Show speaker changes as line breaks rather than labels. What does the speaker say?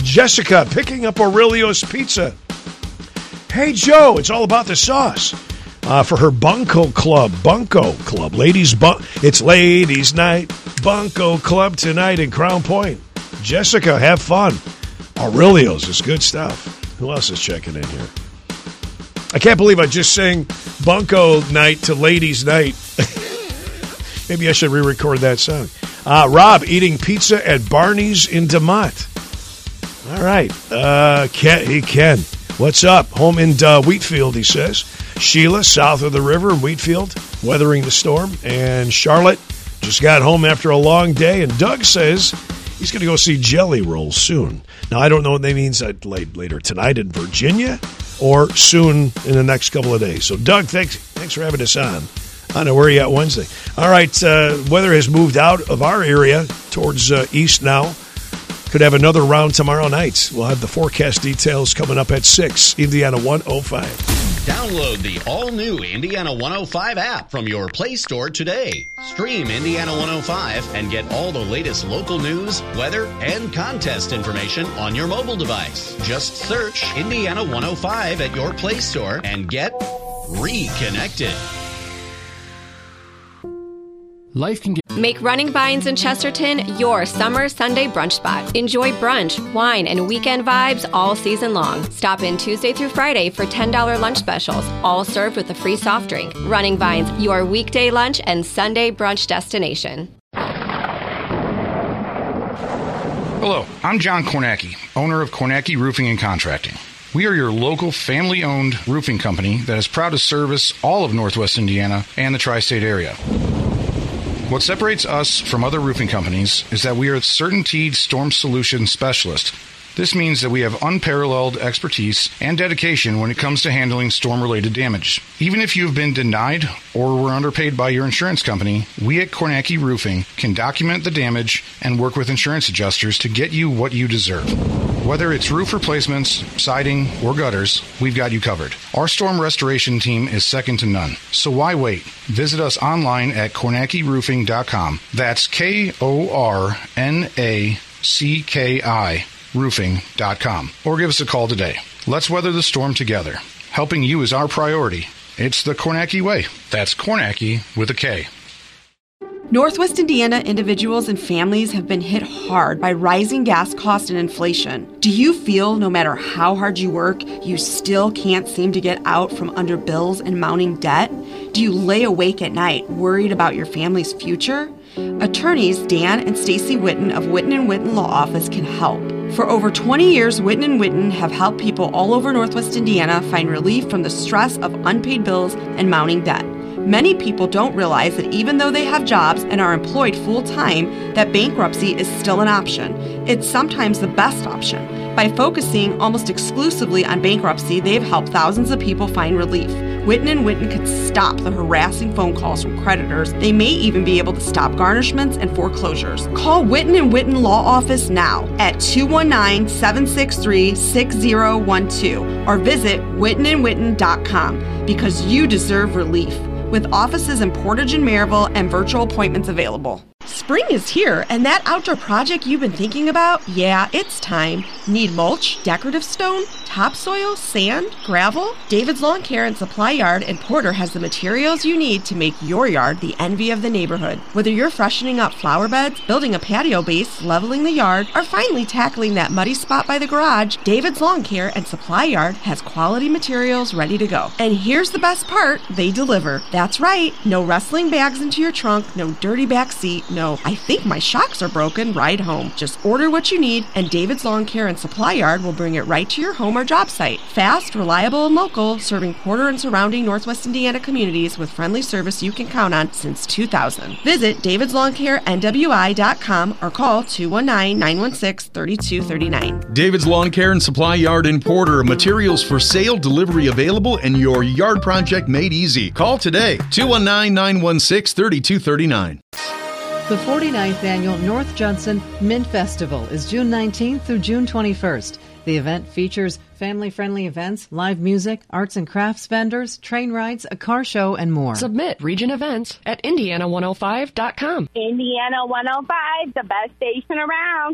Jessica picking up Aurelio's Pizza. Hey, Joe, it's all about the sauce. For her Bunko Club. It's ladies' night. Bunko Club tonight in Crown Point. Jessica, have fun. Aurelio's is good stuff. Who else is checking in here? I can't believe I just sang Bunko Night to Ladies' Night. Maybe I should re-record that song. Rob eating pizza at Barney's in DeMont. All right. Ken. What's up? Home in Wheatfield, he says. Sheila, south of the river in Wheatfield, weathering the storm. And Charlotte just got home after a long day. And Doug says he's going to go see Jelly Roll soon. Now, I don't know what that means later tonight in Virginia or soon in the next couple of days. So, Doug, thanks for having us on. I know, where are you at Wednesday? All right, weather has moved out of our area towards east now. Could have another round tomorrow night. We'll have the forecast details coming up at 6, Indiana 105.
Download the all-new Indiana 105 app from your Play Store today. Stream Indiana 105 and get all the latest local news, weather, and contest information on your mobile device. Just search Indiana 105 at your Play Store and get reconnected.
Life can get...
Make Running Vines in Chesterton your summer Sunday brunch spot. Enjoy brunch, wine, and weekend vibes all season long. Stop in Tuesday through Friday for $10 lunch specials, all served with a free soft drink. Running Vines, your weekday lunch and Sunday brunch destination.
Hello, I'm John Kornacki, owner of Kornacki Roofing and Contracting. We are your local family-owned roofing company that is proud to service all of Northwest Indiana and the tri-state area. What separates us from other roofing companies is that we are a CertainTeed Storm Solution Specialist. This means that we have unparalleled expertise and dedication when it comes to handling storm-related damage. Even if you've been denied or were underpaid by your insurance company, we at Kornacki Roofing can document the damage and work with insurance adjusters to get you what you deserve. Whether it's roof replacements, siding, or gutters, we've got you covered. Our storm restoration team is second to none. So why wait? Visit us online at KornackiRoofing.com. That's KORNACKI roofing.com. Or give us a call today. Let's weather the storm together. Helping you is our priority. It's the Kornacki way. That's Kornacki with a K.
Northwest Indiana individuals and families have been hit hard by rising gas costs and inflation. Do you feel no matter how hard you work, you still can't seem to get out from under bills and mounting debt? Do you lay awake at night worried about your family's future? Attorneys Dan and Stacy Witten of Witten & Witten Law Office can help. For over 20 years, Witten & Witten have helped people all over Northwest Indiana find relief from the stress of unpaid bills and mounting debt. Many people don't realize that even though they have jobs and are employed full-time, that bankruptcy is still an option. It's sometimes the best option. By focusing almost exclusively on bankruptcy, they've helped thousands of people find relief. Witten & Witten could stop the harassing phone calls from creditors. They may even be able to stop garnishments and foreclosures. Call Witten & Witten Law Office now at 219-763-6012 or visit wittenandwitten.com because you deserve relief. With offices in Portage and Maryville and virtual appointments available. Spring is here, and that outdoor project you've been thinking about? Yeah, it's time. Need mulch, decorative stone, topsoil, sand, gravel? David's Lawn Care and Supply Yard in Porter has the materials you need to make your yard the envy of the neighborhood. Whether you're freshening up flower beds, building a patio base, leveling the yard, or finally tackling that muddy spot by the garage, David's Lawn Care and Supply Yard has quality materials ready to go. And here's the best part, they deliver. That's right, no wrestling bags into your trunk, no dirty back seat, no, I think my shocks are broken, ride home. Just order what you need, and David's Lawn Care and Supply Yard will bring it right to your home or job site. Fast, reliable, and local, serving Porter and surrounding Northwest Indiana communities with friendly service you can count on since 2000. Visit davidslawncarenwi.com or call 219-916-3239.
David's Lawn Care and Supply Yard in Porter. Materials for sale, delivery available, and your yard project made easy. Call today, 219-916-3239.
The 49th Annual North Judson Mint Festival is June 19th through June 21st. The event features family-friendly events, live music, arts and crafts vendors, train rides, a car show, and more.
Submit region events at Indiana105.com.
Indiana 105, the best station around.